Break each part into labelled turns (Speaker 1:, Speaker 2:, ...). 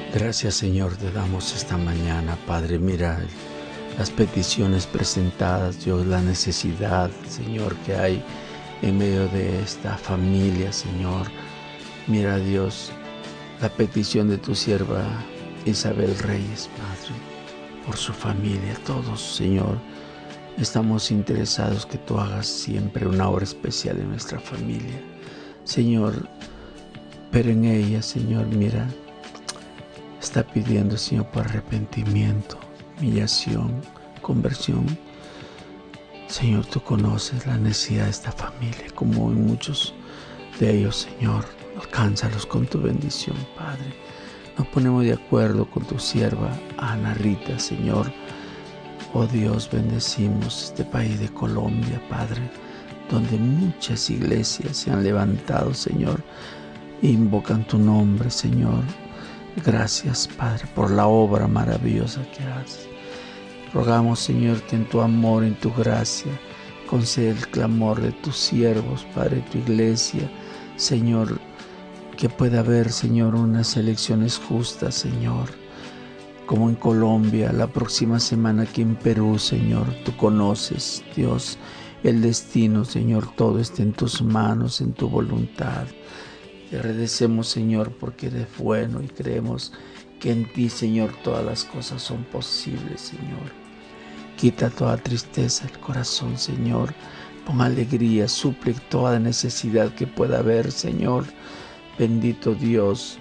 Speaker 1: Gracias, Señor, te damos esta mañana, Padre. Mira las peticiones presentadas, Dios, la necesidad, Señor, que hay en medio de esta familia, Señor. Mira, Dios, la petición de tu sierva Isabel Reyes, Padre, por su familia. Todos, Señor, estamos interesados que tú hagas siempre una obra especial en nuestra familia, Señor. Pero en ella, Señor, mira, está pidiendo, Señor, por arrepentimiento, humillación, conversión. Señor, tú conoces la necesidad de esta familia, como en muchos de ellos, Señor. Alcánzalos con tu bendición, Padre. Nos ponemos de acuerdo con tu sierva Ana Rita, Señor. Oh Dios, bendecimos este país de Colombia, Padre, donde muchas iglesias se han levantado, Señor, e invocan tu nombre, Señor. Gracias, Padre, por la obra maravillosa que haces. Rogamos, Señor, que en tu amor, en tu gracia, concede el clamor de tus siervos, Padre, tu iglesia, Señor, que pueda haber, Señor, unas elecciones justas, Señor, como en Colombia, la próxima semana aquí en Perú, Señor. Tú conoces, Dios, el destino, Señor, todo está en tus manos, en tu voluntad. Te agradecemos, Señor, porque eres bueno y creemos que en ti, Señor, todas las cosas son posibles, Señor. Quita toda tristeza del corazón, Señor. Pon alegría, suple toda necesidad que pueda haber, Señor. Bendito Dios,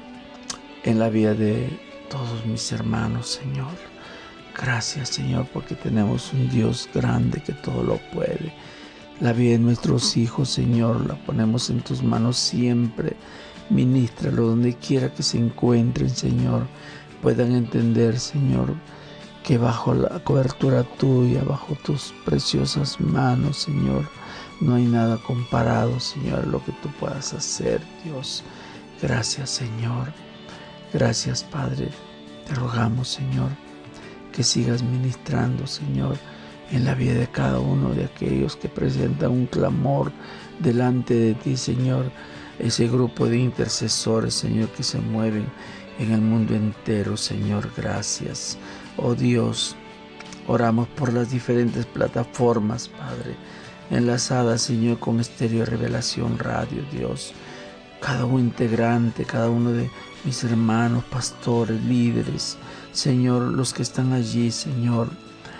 Speaker 1: en la vida de todos mis hermanos, Señor. Gracias, Señor, porque tenemos un Dios grande que todo lo puede. La vida de nuestros hijos, Señor, la ponemos en tus manos siempre. Ministralo donde quiera que se encuentren, Señor. Puedan entender, Señor, que bajo la cobertura tuya, bajo tus preciosas manos, Señor, no hay nada comparado, Señor, a lo que tú puedas hacer, Dios. Gracias, Señor. Gracias, Padre. Te rogamos, Señor, que sigas ministrando, Señor, en la vida de cada uno de aquellos que presentan un clamor delante de ti, Señor. Ese grupo de intercesores, Señor, que se mueven en el mundo entero, Señor. Gracias. Oh Dios, oramos por las diferentes plataformas, Padre, enlazadas, Señor, con Estéreo Revelación Radio, Dios. Cada un integrante, cada uno de mis hermanos, pastores, líderes, Señor, los que están allí, Señor,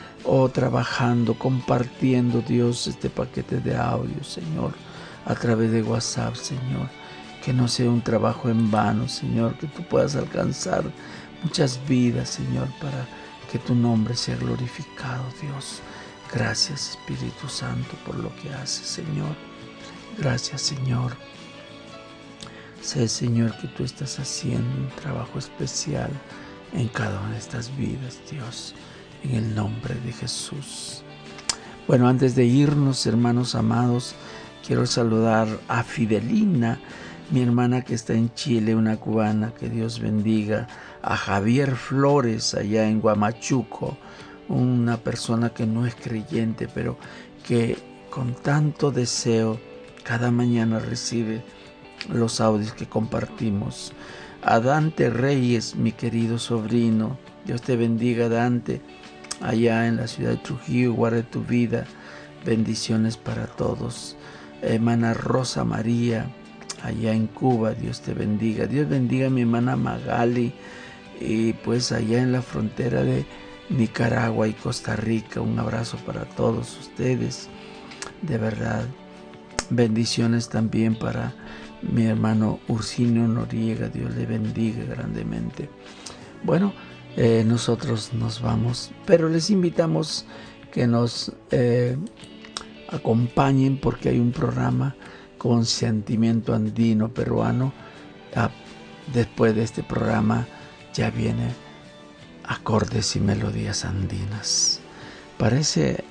Speaker 1: trabajando, compartiendo, Dios, este paquete de audio, Señor, a través de WhatsApp, Señor. Que no sea un trabajo en vano, Señor, que tú puedas alcanzar muchas vidas, Señor, para que tu nombre sea glorificado, Dios. Gracias, Espíritu Santo, por lo que haces, Señor. Gracias, Señor. Sé, Señor, que tú estás haciendo un trabajo especial en cada una de estas vidas, Dios, en el nombre de Jesús. Bueno, antes de irnos, hermanos amados, quiero saludar a Fidelina, mi hermana que está en Chile, una cubana. Que Dios bendiga. A Javier Flores, allá en Huamachuco, una persona que no es creyente, pero que con tanto deseo cada mañana recibe los audios que compartimos. A Dante Reyes, mi querido sobrino. Dios te bendiga, Dante, allá en la ciudad de Trujillo. Guarde tu vida. Bendiciones para todos. Hermana Rosa María, allá en Cuba, Dios te bendiga. Dios bendiga a mi hermana Magali, y pues allá en la frontera de Nicaragua y Costa Rica. Un abrazo para todos ustedes. De verdad, bendiciones también para mi hermano Ursinio Noriega. Dios le bendiga grandemente. Bueno, nosotros nos vamos, pero les invitamos que nos acompañen, porque hay un programa con sentimiento andino peruano. Después de este programa ya viene acordes y melodías andinas. Parece,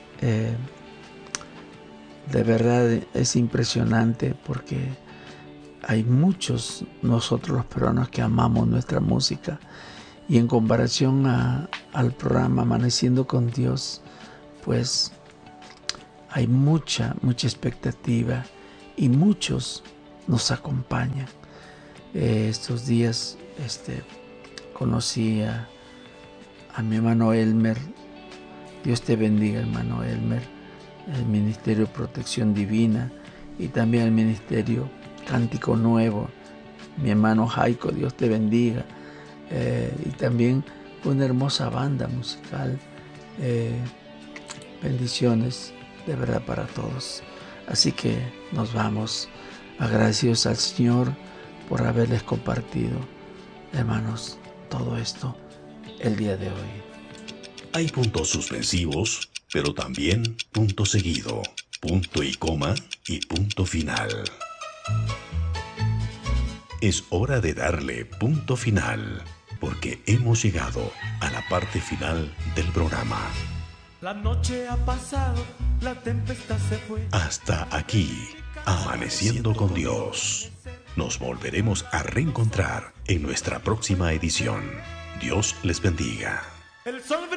Speaker 1: de verdad es impresionante, porque hay muchos nosotros los peruanos que amamos nuestra música, y en comparación al programa Amaneciendo con Dios, pues hay mucha expectativa, y muchos nos acompañan. Estos días conocí a mi hermano Elmer. Dios te bendiga, hermano Elmer. El Ministerio Protección Divina y también el Ministerio Cántico Nuevo. Mi hermano Jaico, Dios te bendiga. Y también una hermosa banda musical. Bendiciones de verdad para todos. Así que nos vamos agradecidos al Señor por haberles compartido, hermanos, todo esto el día de hoy.
Speaker 2: Hay puntos suspensivos, pero también punto seguido, punto y coma y punto final. Es hora de darle punto final, porque hemos llegado a la parte final del programa.
Speaker 3: La noche ha pasado, la tempestad se fue.
Speaker 2: Hasta aquí, Amaneciendo con Dios. Nos volveremos a reencontrar en nuestra próxima edición. Dios les bendiga.
Speaker 3: El sol